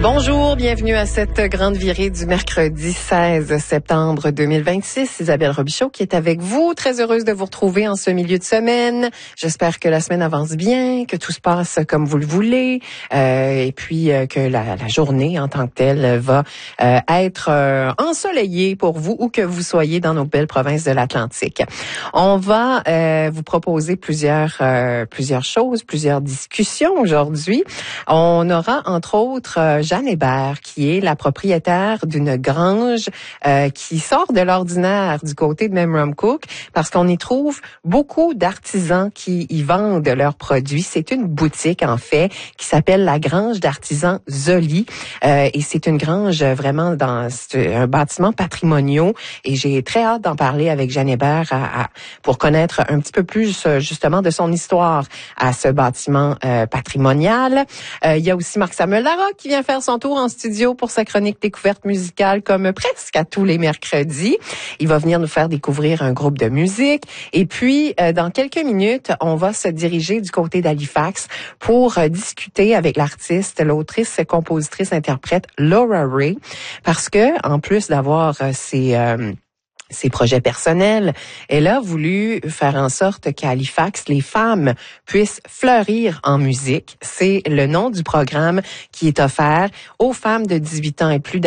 Bonjour, bienvenue à cette grande virée du mercredi 16 septembre 2026. Isabelle Robichaud qui est avec vous. Très heureuse de vous retrouver en ce milieu de semaine. J'espère que la semaine avance bien, que tout se passe comme vous le voulez, et puis que la journée en tant que telle va être ensoleillée pour vous où que vous soyez dans nos belles provinces de l'Atlantique. On va vous proposer plusieurs choses, plusieurs discussions aujourd'hui. On aura entre autres Jeanne Hébert, qui est la propriétaire d'une grange qui sort de l'ordinaire du côté de Memramcook, parce qu'on y trouve beaucoup d'artisans qui y vendent leurs produits. C'est une boutique, en fait, qui s'appelle la Grange d'artisans Zoli. Et c'est une grange vraiment dans un bâtiment patrimonial. Et j'ai très hâte d'en parler avec Jeanne Hébert pour connaître un petit peu plus justement de son histoire à ce bâtiment patrimonial. Il y a aussi Marc-Samuel Larocque qui vient faire son tour en studio pour sa chronique découverte musicale comme presque à tous les mercredis. Il va venir nous faire découvrir un groupe de musique. Et puis, dans quelques minutes, on va se diriger du côté d'Halifax pour discuter avec l'artiste, l'autrice, compositrice, interprète Laura Ray. Parce que, en plus d'avoir ses projets personnels, elle a voulu faire en sorte qu'à Halifax, les femmes puissent fleurir en musique. C'est le nom du programme qui est offert aux femmes de 18 ans et plus